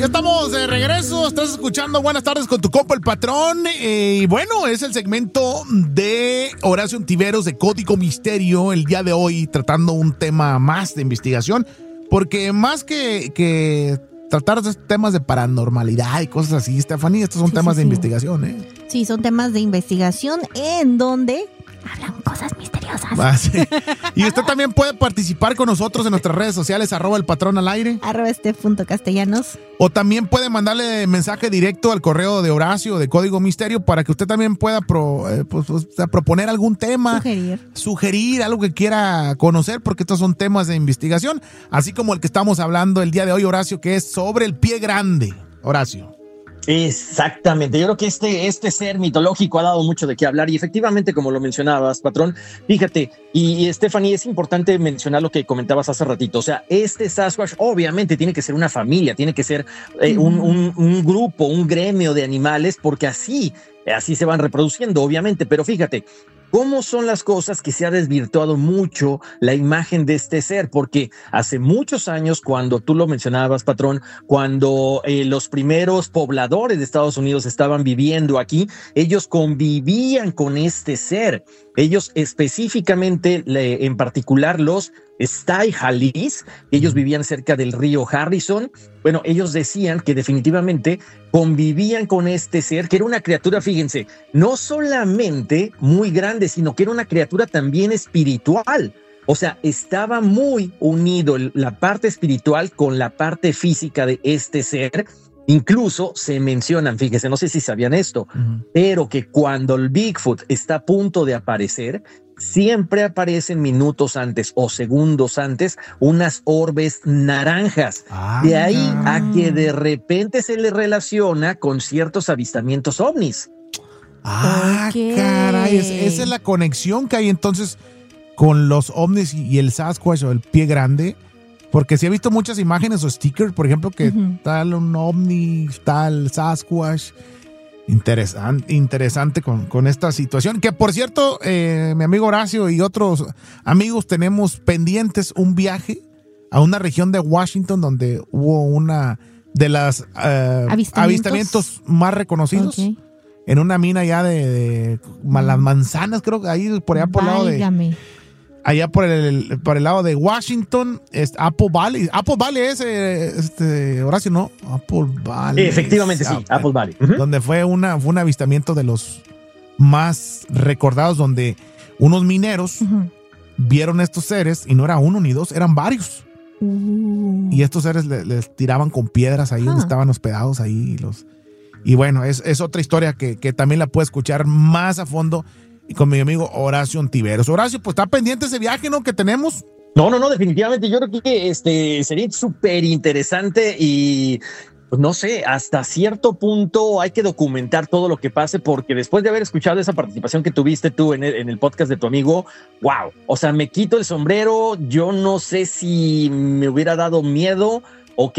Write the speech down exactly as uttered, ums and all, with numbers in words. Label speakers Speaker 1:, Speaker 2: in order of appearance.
Speaker 1: Ya estamos de regreso, estás escuchando Buenas tardes con tu compa el patrón, eh, y bueno, es el segmento de Horacio Ontiveros de Código Misterio el día de hoy, tratando un tema más de investigación, porque más que, que tratar de temas de paranormalidad y cosas así, Stephanie, estos son
Speaker 2: sí,
Speaker 1: temas
Speaker 2: sí,
Speaker 1: de
Speaker 2: sí.
Speaker 1: investigación, ¿eh?
Speaker 2: Sí, son temas de investigación en donde hablan cosas misteriosas.
Speaker 1: Ah, sí. Y usted también puede participar con nosotros en nuestras redes sociales, arroba el patrón al aire.
Speaker 2: Arroba este punto castellanos.
Speaker 1: O también puede mandarle mensaje directo al correo de Horacio de Código Misterio para que usted también pueda pro, eh, pues, pues, proponer algún tema.
Speaker 2: Sugerir.
Speaker 1: Sugerir algo que quiera conocer, porque estos son temas de investigación. Así como el que estamos hablando el día de hoy, Horacio, que es sobre el pie grande. Horacio.
Speaker 3: Exactamente, yo creo que este, este ser mitológico ha dado mucho de qué hablar y efectivamente, como lo mencionabas, patrón, fíjate, y, y Stephanie, es importante mencionar lo que comentabas hace ratito, o sea, este Sasquatch obviamente tiene que ser una familia, tiene que ser eh, un, un, un grupo, un gremio de animales, porque así, así se van reproduciendo, obviamente, pero fíjate, ¿cómo son las cosas que se ha desvirtuado mucho la imagen de este ser? Porque hace muchos años, cuando tú lo mencionabas, patrón, cuando eh, los primeros pobladores de Estados Unidos estaban viviendo aquí, ellos convivían con este ser. Ellos específicamente, le, en particular los Staihalis, ellos vivían cerca del río Harrison. Bueno, ellos decían que definitivamente convivían con este ser, que era una criatura, fíjense, no solamente muy grande, sino que era una criatura también espiritual. O sea, estaba muy unido la parte espiritual con la parte física de este ser. Incluso se mencionan, fíjense, no sé si sabían esto, uh-huh. pero que cuando el Bigfoot está a punto de aparecer, siempre aparecen minutos antes o segundos antes unas orbes naranjas. Ah, de ahí a que de repente se le relaciona con ciertos avistamientos ovnis.
Speaker 1: Ah, okay. Caray, es, esa es la conexión que hay entonces con los ovnis y el Sasquatch o el pie grande. Porque sí he visto muchas imágenes o stickers, por ejemplo, que uh-huh. tal un ovni, tal Sasquatch. Interesante, interesante con, con esta situación. Que por cierto, eh, mi amigo Horacio y otros amigos tenemos pendientes un viaje a una región de Washington donde hubo una de las uh, ¿Avistamientos? avistamientos más reconocidos. Okay. En una mina ya de, de uh-huh. las manzanas, creo que ahí por allá por el lado de... Allá por el, por el lado de Washington, es Apple Valley. Apple Valley es, este, Horacio, ¿no? Apple Valley.
Speaker 3: Efectivamente, sí, Apple Valley.
Speaker 1: Uh-huh. Donde fue, una, fue un avistamiento de los más recordados, donde unos mineros uh-huh. vieron estos seres, y no era uno ni dos, eran varios. Uh. Y estos seres les, les tiraban con piedras ahí, uh-huh. donde estaban hospedados ahí. Los, y bueno, es, es otra historia que, que también la puede escuchar más a fondo y con mi amigo Horacio Ontiveros. Horacio, pues está pendiente ese viaje, ¿no? Que tenemos.
Speaker 3: No, no, no, definitivamente. Yo creo que este sería súper interesante y pues no sé, hasta cierto punto hay que documentar todo lo que pase, porque después de haber escuchado esa participación que tuviste tú en el, en el podcast de tu amigo, wow, o sea, me quito el sombrero. Yo no sé si me hubiera dado miedo